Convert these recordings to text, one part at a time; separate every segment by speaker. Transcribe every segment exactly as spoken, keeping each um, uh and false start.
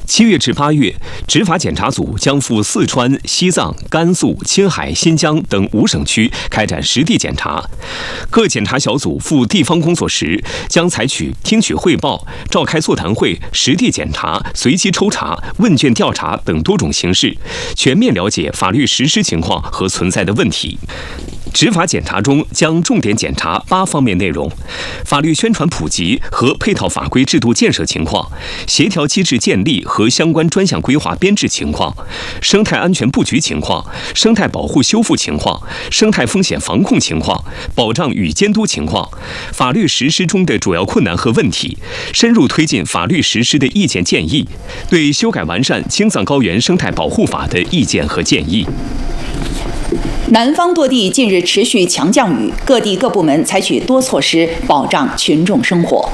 Speaker 1: 七月至八月，执法检查组将赴四川、西藏、甘肃、青海、新疆等五省区开展实地检查。各检查小组赴地方工作时，将采取听取汇报、召开座谈会、实地检查、随机抽查、问卷调查等多种形式，全面了解法律实施情况和存在的问题。执法检查中将重点检查八方面内容：法律宣传普及和配套法规制度建设情况、协调机制建立和相关专项规划编制情况、生态安全布局情况、生态保护修复情况、生态风险防控情况、保障与监督情况、法律实施中的主要困难和问题，深入推进法律实施的意见建议，对修改完善青藏高原生态保护法的意见和建议。
Speaker 2: 南方多地近日持续强降雨，各地各部门采取多措施保障群众生活。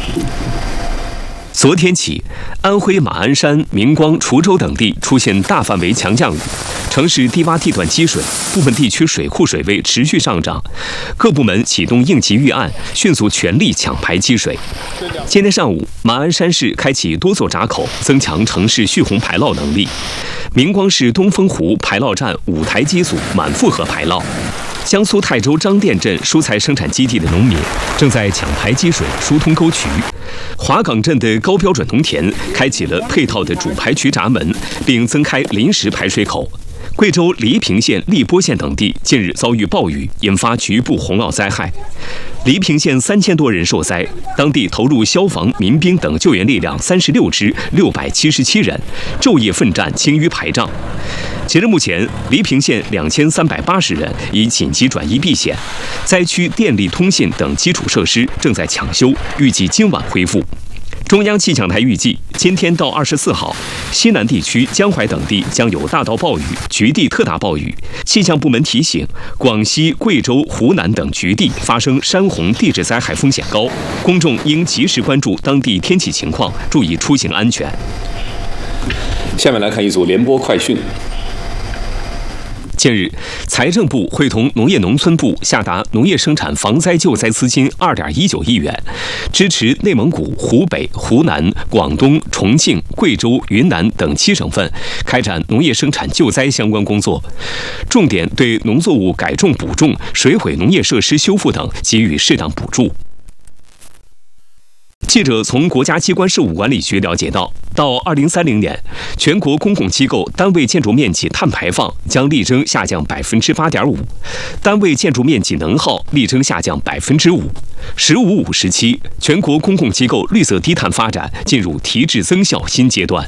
Speaker 1: 昨天起，安徽马鞍山、明光、滁州等地出现大范围强降雨，城市低洼地段积水，部分地区水库水位持续上涨，各部门启动应急预案，迅速全力抢排积水。今天上午，马鞍山市开启多座闸口，增强城市蓄洪排涝能力。明光市东风湖排涝站五台机组满负荷排涝。江苏泰州张店镇蔬菜生产基地的农民正在抢排积水、疏通沟渠。华岗镇的高标准农田开启了配套的主排渠闸门，并增开临时排水口。贵州黎平县、荔波县等地近日遭遇暴雨，引发局部洪涝灾害。黎平县三千多人受灾，当地投入消防、民兵等救援力量三十六支，六百七十七人，昼夜奋战，清淤排障。截至目前，黎平县两千三百八十人已紧急转移避险，灾区电力、通信等基础设施正在抢修，预计今晚恢复。中央气象台预计，今天到二十四号，西南地区、江淮等地将有大到暴雨、局地特大暴雨。气象部门提醒，广西、贵州、湖南等局地发生山洪、地质灾害风险高，公众应及时关注当地天气情况，注意出行安全。
Speaker 3: 下面来看一组联播快讯。
Speaker 1: 近日，财政部会同农业农村部下达农业生产防灾救灾资金二点一九亿元，支持内蒙古、湖北、湖南、广东、重庆、贵州、云南等七省份开展农业生产救灾相关工作，重点对农作物改种补种、水毁农业设施修复等给予适当补助。记者从国家机关事务管理局了解到，到二零三零年，全国公共机构单位建筑面积碳排放将力争下降百分之八点五，单位建筑面积能耗力争下降百分之五。十五五时期，全国公共机构绿色低碳发展进入提质增效新阶段。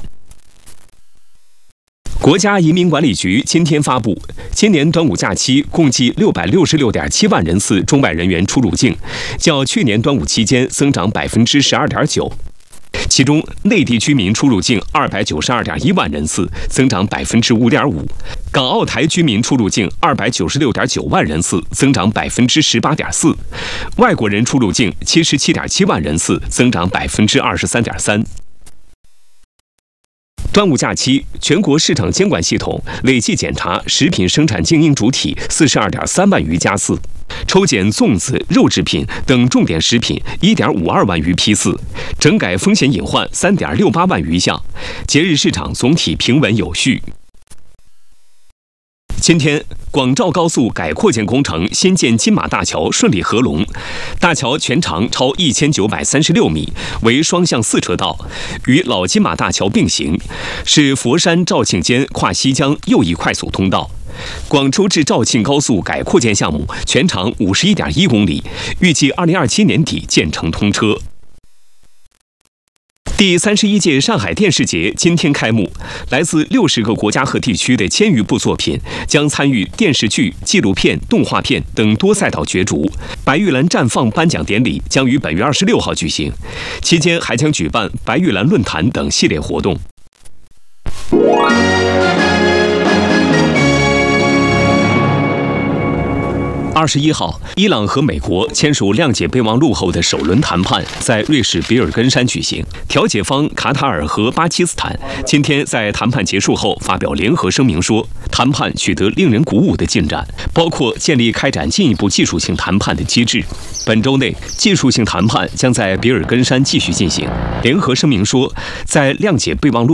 Speaker 1: 国家移民管理局今天发布，今年端午假期共计六百六十六点七万人次中外人员出入境，较去年端午期间增长百分之十二点九。其中，内地居民出入境二百九十二点一万人次，增长百分之五点五；港澳台居民出入境二百九十六点九万人次，增长百分之十八点四；外国人出入境七十七点七万人次，增长百分之二十三点三。端午假期，全国市场监管系统累计检查食品生产经营主体四十二点三万余家次，抽检粽子、肉制品等重点食品一点五二万余批次，整改风险隐患三点六八万余项，节日市场总体平稳有序。今天，广肇高速改扩建工程新建金马大桥顺利合龙，大桥全长超一千九百三十六米，为双向四车道，与老金马大桥并行，是佛山肇庆间跨西江又一快速通道。广州至肇庆高速改扩建项目全长五十一点一公里，预计二零二七年底建成通车。第三十一届上海电视节今天开幕，来自六十个国家和地区的千余部作品将参与电视剧、纪录片、动画片等多赛道角逐。白玉兰绽放颁奖典礼将于本月二十六号举行，期间还将举办白玉兰论坛等系列活动。二十一号，伊朗和美国签署谅解备忘录后的首轮谈判在瑞士比尔根山举行。调解方卡塔尔和巴基斯坦今天在谈判结束后发表联合声明说，谈判取得令人鼓舞的进展，包括建立开展进一步技术性谈判的机制。本周内，技术性谈判将在比尔根山继续进行。联合声明说，在谅解备忘录